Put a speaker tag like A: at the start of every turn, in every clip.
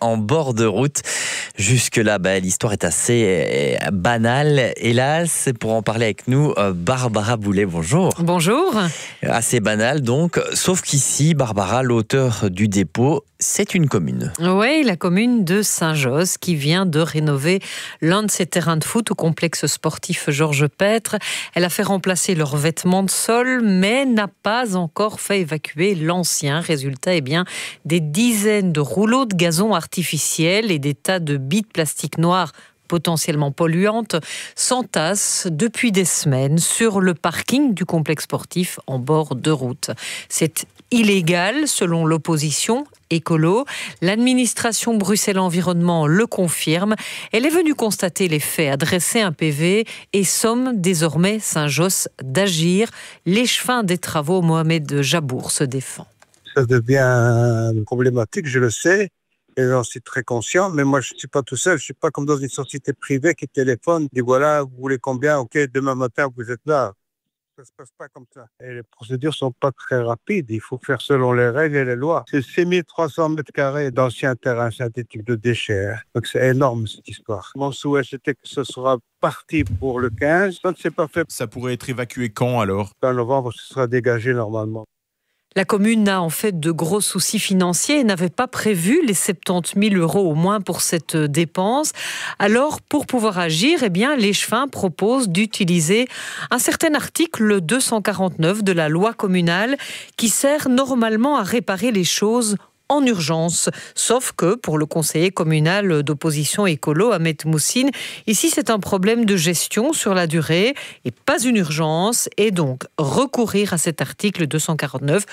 A: en bord de route. Jusque-là, l'histoire est assez banale. Hélas, pour en parler avec nous, Barbara Boulet, bonjour.
B: Bonjour.
A: Assez banal donc, sauf qu'ici, Barbara, l'auteur du dépôt, c'est une commune.
B: Oui, la commune de Saint-Josse qui vient de rénover l'un de ses terrains de foot au complexe sportif Georges Pêtre. Elle a fait remplacer le revêtement de sol, mais n'a pas encore fait évacuer l'ancien. Résultat, des dizaines de rouleaux de gazon artificiels et des tas de billes de plastique noir potentiellement polluantes s'entassent depuis des semaines sur le parking du complexe sportif en bord de route. C'est illégal selon l'opposition écolo. L'administration Bruxelles Environnement le confirme. Elle est venue constater les faits, adresser un PV et somme désormais Saint-Josse d'agir. L'échevin des travaux, Mohamed Jabour, se défend.
C: Ça devient problématique, je le sais. Et j'en suis très conscient, mais moi je ne suis pas tout seul, je ne suis pas comme dans une société privée qui téléphone, dit voilà, vous voulez combien, ok, demain matin vous êtes là. Ça ne se passe pas comme ça. Et les procédures ne sont pas très rapides, il faut faire selon les règles et les lois. C'est 6300 mètres carrés d'anciens terrains synthétiques de déchets, donc c'est énorme cette histoire. Mon souhait c'était que ce sera parti pour le 15, ça ne s'est pas fait.
D: Ça pourrait être évacué quand alors ?
C: En novembre, ce sera dégagé normalement.
B: La commune a en fait de gros soucis financiers et n'avait pas prévu les 70 000 € au moins pour cette dépense. Alors, pour pouvoir agir, l'échevin propose d'utiliser un certain article 249 de la loi communale qui sert normalement à réparer les choses en urgence. Sauf que, pour le conseiller communal d'opposition écolo, Ahmed Moussine, ici c'est un problème de gestion sur la durée et pas une urgence. Et donc, recourir à cet article 249,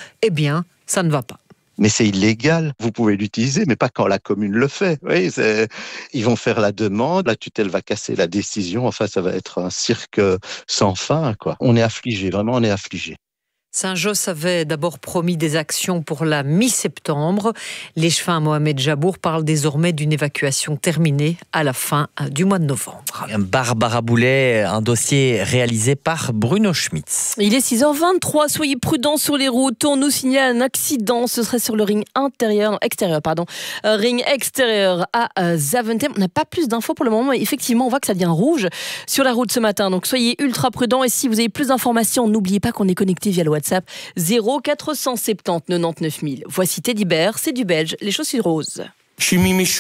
B: ça ne va pas.
E: Mais c'est illégal. Vous pouvez l'utiliser, mais pas quand la commune le fait. Oui, ils vont faire la demande, la tutelle va casser la décision. Enfin, ça va être un cirque sans fin, quoi. On est affligé, vraiment, on est affligé.
B: Saint-Josse avait d'abord promis des actions pour la mi-septembre. L'échevin Mohamed Jabour parle désormais d'une évacuation terminée à la fin du mois de novembre.
A: Barbara Boulet, un dossier réalisé par Bruno Schmitz.
F: Il est 6h23, soyez prudents sur les routes. On nous signale un accident, ce serait sur le ring extérieur à Zaventem. On n'a pas plus d'infos pour le moment, mais effectivement, on voit que ça devient rouge sur la route ce matin. Donc soyez ultra prudents et si vous avez plus d'informations, n'oubliez pas qu'on est connecté via le WhatsApp 0470 99 000. Voici Teddy Bear, c'est du belge, les chaussures roses.